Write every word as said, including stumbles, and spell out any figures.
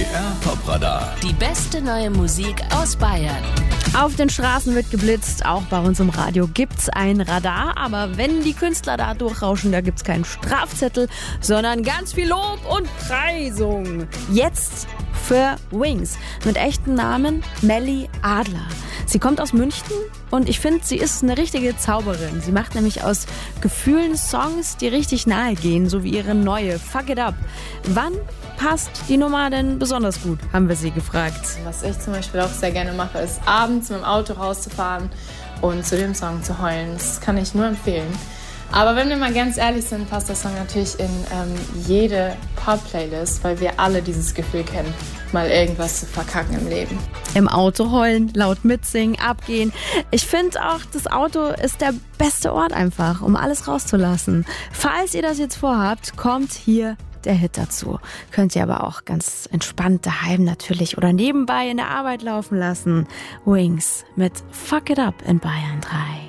B R Top-Radar. Die beste neue Musik aus Bayern. Auf den Straßen wird geblitzt, auch bei uns im Radio gibt's ein Radar. Aber wenn die Künstler da durchrauschen, da gibt's keinen Strafzettel, sondern ganz viel Lob und Preisung. Jetzt für Wings mit echten Namen Melly Adler. Sie kommt aus München und ich finde, sie ist eine richtige Zauberin. Sie macht nämlich aus Gefühlen Songs, die richtig nahe gehen, so wie ihre neue Fuck It Up. Wann passt die Nummer denn besonders gut, haben wir sie gefragt. Was ich zum Beispiel auch sehr gerne mache, ist abends mit dem Auto rauszufahren und zu dem Song zu heulen. Das kann ich nur empfehlen. Aber wenn wir mal ganz ehrlich sind, passt der Song natürlich in ähm, jede Pop-Playlist, weil wir alle dieses Gefühl kennen, mal irgendwas zu verkacken im Leben. Im Auto heulen, laut mitsingen, abgehen. Ich finde auch, das Auto ist der beste Ort einfach, um alles rauszulassen. Falls ihr das jetzt vorhabt, kommt hier der Hit dazu. Könnt ihr aber auch ganz entspannt daheim natürlich oder nebenbei in der Arbeit laufen lassen. Wings mit Fuck It Up in Bayern drei.